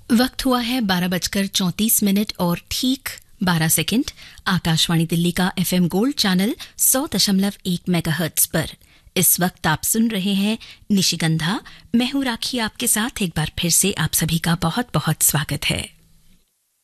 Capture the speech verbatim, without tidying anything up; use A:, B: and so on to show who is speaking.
A: वक्त हुआ है बारह बजकर चौंतीस मिनट और ठीक बारह सेकंड। आकाशवाणी दिल्ली का एफएम गोल्ड चैनल सौ दशमलव एक मेगाहर्ट्ज पर इस वक्त आप सुन रहे हैं निशिगंधा। मैं हूं राखी, आपके साथ एक बार फिर से आप सभी का बहुत बहुत स्वागत है।